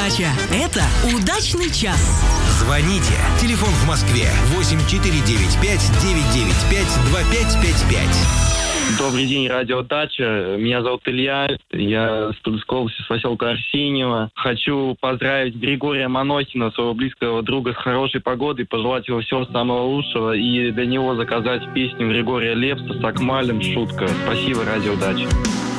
Радиодача. Это «Удачный час». Звоните. Телефон в Москве 8495-995-2555. Добрый день, радиодача. Меня зовут Илья. Я с Тульской области, с поселка Арсеньево. Хочу поздравить Григория Манохина, своего близкого друга, с хорошей погодой, пожелать его всего самого лучшего и для него заказать песню Григория Лепса с Акмалем «Шутка». Спасибо, радиодача.